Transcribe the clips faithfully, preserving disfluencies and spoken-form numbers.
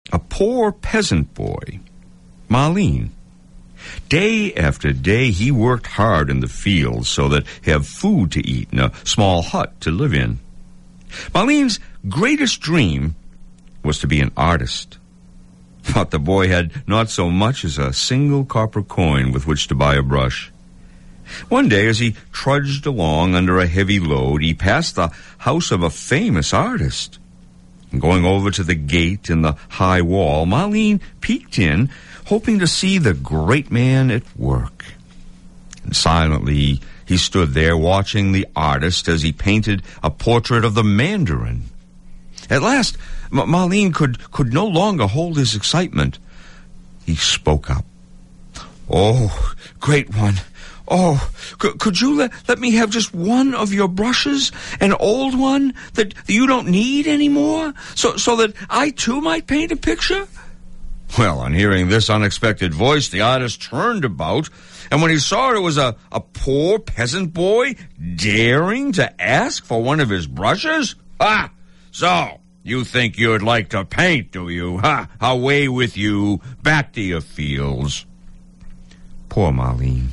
a poor peasant boy, Malin. Day after day, he worked hard in the fields so that he have food to eat and a small hut to live in. Malin's greatest dream was to be an artist. But the boy had not so much as a single copper coin with which to buy a brush. One day, as he trudged along under a heavy load, he passed the house of a famous artist. And going over to the gate in the high wall, Malin peeked in, hoping to see the great man at work. And silently, he stood there watching the artist as he painted a portrait of the Mandarin. At last, M- Malin could, could no longer hold his excitement. He spoke up. "Oh, great one. Oh, c- could you let, let me have just one of your brushes, an old one that you don't need anymore, so, so that I too might paint a picture?" Well, on hearing this unexpected voice, the artist turned about, and when he saw it was a, a poor peasant boy daring to ask for one of his brushes, "Ah, so you think you'd like to paint, do you? Ha! Away with you, back to your fields." Poor Malin.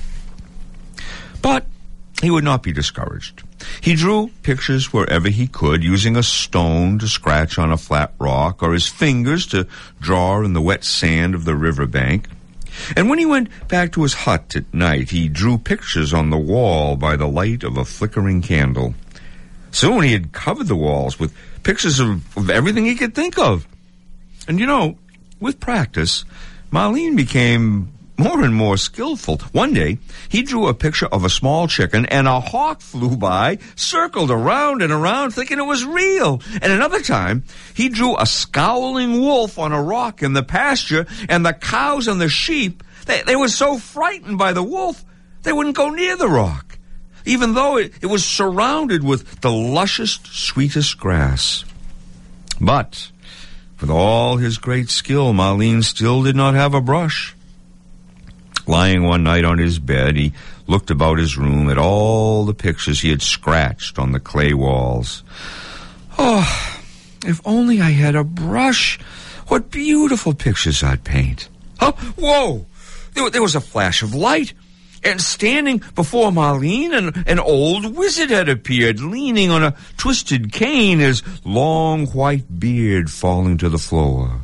But he would not be discouraged. He drew pictures wherever he could, using a stone to scratch on a flat rock or his fingers to draw in the wet sand of the riverbank. And when he went back to his hut at night, he drew pictures on the wall by the light of a flickering candle. Soon he had covered the walls with pictures of, of everything he could think of. And you know, with practice, Malin became more and more skillful. One day, he drew a picture of a small chicken, and a hawk flew by, circled around and around, thinking it was real. And another time, he drew a scowling wolf on a rock in the pasture, and the cows and the sheep, they, they were so frightened by the wolf, they wouldn't go near the rock, even though it, it was surrounded with the lushest, sweetest grass. But with all his great skill, Malin still did not have a brush. Lying one night on his bed, he looked about his room at all the pictures he had scratched on the clay walls. Oh, if only I had a brush, what beautiful pictures I'd paint. Oh, whoa! There, there was a flash of light, and standing before Malin, an, an old wizard had appeared, leaning on a twisted cane, his long white beard falling to the floor.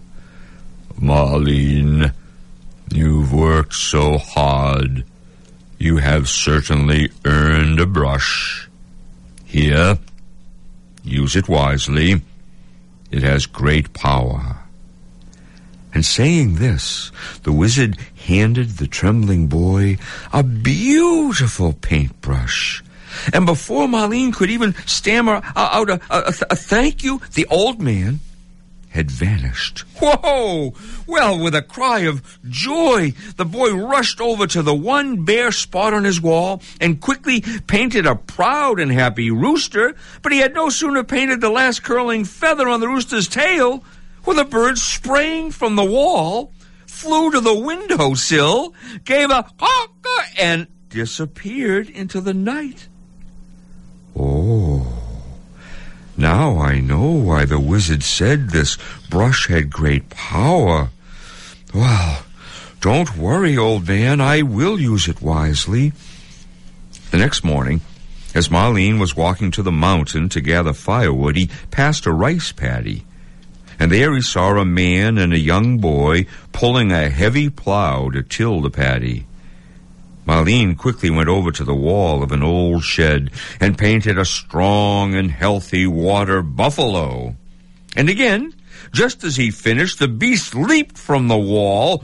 "Malin, you've worked so hard. You have certainly earned a brush. Here, use it wisely. It has great power." And saying this, the wizard handed the trembling boy a beautiful paintbrush. And before Malin could even stammer out a, a, a thank you, the old man had vanished. Whoa! Well, with a cry of joy, the boy rushed over to the one bare spot on his wall and quickly painted a proud and happy rooster, but he had no sooner painted the last curling feather on the rooster's tail when the bird sprang from the wall, flew to the windowsill, gave a honk, and disappeared into the night. Oh, now I know why the wizard said this brush had great power. Well, don't worry, old man. I will use it wisely. The next morning, as Malin was walking to the mountain to gather firewood, he passed a rice paddy. And there he saw a man and a young boy pulling a heavy plow to till the paddy. Malin quickly went over to the wall of an old shed and painted a strong and healthy water buffalo. And again, just as he finished, the beast leaped from the wall,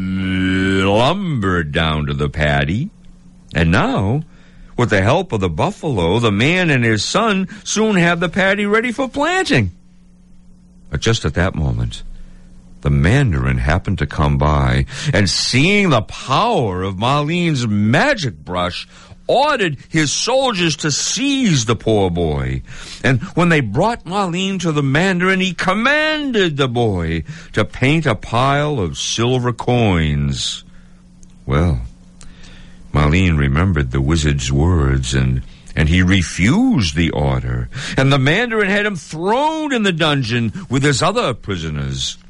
lumbered down to the paddy. And now, with the help of the buffalo, the man and his son soon had the paddy ready for planting. But just at that moment, the Mandarin happened to come by, and seeing the power of Malin's magic brush, ordered his soldiers to seize the poor boy. And when they brought Malin to the Mandarin, he commanded the boy to paint a pile of silver coins. Well, Malin remembered the wizard's words, and And he refused the order, and the Mandarin had him thrown in the dungeon with his other prisoners.